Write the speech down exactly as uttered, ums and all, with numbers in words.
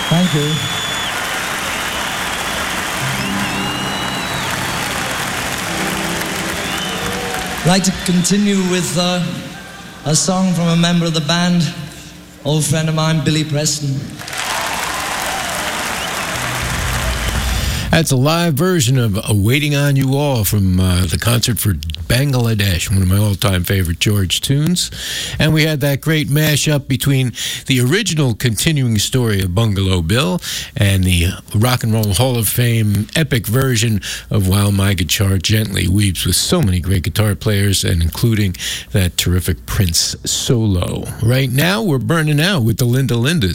Thank you. I'd like to continue with uh, a song from a member of the band, old friend of mine, Billy Preston. That's a live version of Waiting on You All from uh, the concert for Bangladesh, one of my all-time favorite George tunes. And we had that great mashup between the original continuing story of Bungalow Bill and the Rock and Roll Hall of Fame epic version of While My Guitar Gently Weeps, with so many great guitar players, and including that terrific Prince solo. Right now, we're burning out with the Linda Lindas.